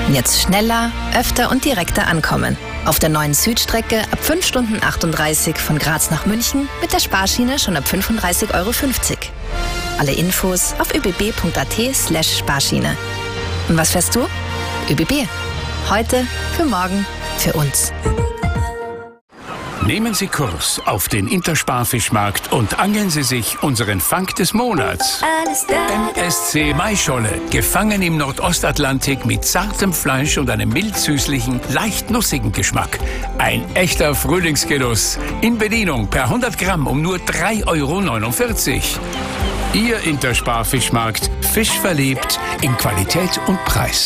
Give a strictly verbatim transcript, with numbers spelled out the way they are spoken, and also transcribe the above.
Jetzt schneller, öfter und direkter ankommen. Auf der neuen Südstrecke ab fünf Stunden achtunddreißig von Graz nach München mit der Sparschiene schon ab fünfunddreißig Euro fünfzig. Alle Infos auf öbb.at slash Sparschiene. Und was fährst du? ÖBB. Heute, für morgen, für uns. Nehmen Sie Kurs auf den Intersparfischmarkt und angeln Sie sich unseren Fang des Monats. M S C Maischolle, gefangen im Nordostatlantik mit zartem Fleisch und einem mild-süßlichen, leicht nussigen Geschmack. Ein echter Frühlingsgenuss. In Bedienung per hundert Gramm um nur drei Euro neunundvierzig. Ihr Intersparfischmarkt, fischverliebt in Qualität und Preis.